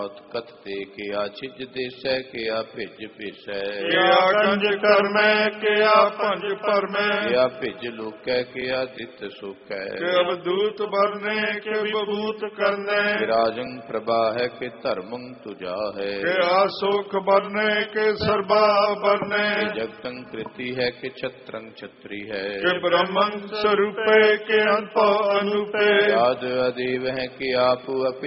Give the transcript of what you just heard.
मात कथते किया छिज देसै किया भिज भेसै किया गंज करमै किया पंज परमै किया भिज लोकै किया दित सुकै के अवधूत बरने के बभूत करने विराजं प्रभा है कि धर्मं तुझा है के आसुख बरने के सर्वा बरने जगतं कृति है कि छत्रं छत्री है के ब्रह्मं स्वरूपे के अनूपे याद अदेव है कि आप